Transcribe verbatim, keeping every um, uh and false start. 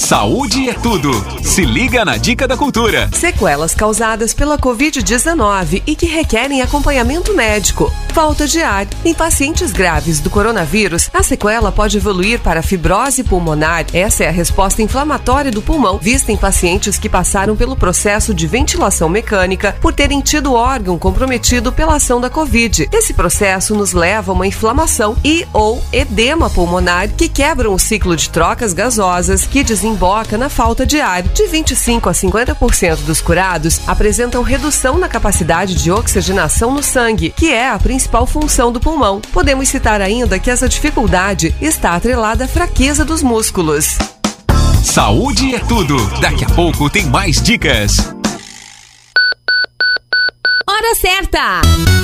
Saúde é tudo. Se liga na Dica da Cultura. Sequelas causadas pela covid dezenove e que requerem acompanhamento médico. Falta de ar. Em pacientes graves do coronavírus, a sequela pode evoluir para fibrose pulmonar. Essa é a resposta inflamatória do pulmão, vista em pacientes que passaram pelo processo de ventilação mecânica por terem tido órgão comprometido pela ação da Covid. Esse processo nos leva a uma inflamação e ou edema pulmonar que quebram o ciclo de trocas gasosas que desemboca na falta de ar. De vinte e cinco a cinquenta por cento dos curados apresentam redução na capacidade de oxigenação no sangue, que é a principal função do pulmão. Podemos citar ainda que essa dificuldade está atrelada à fraqueza dos músculos. Saúde é tudo. Daqui a pouco tem mais dicas. Hora certa!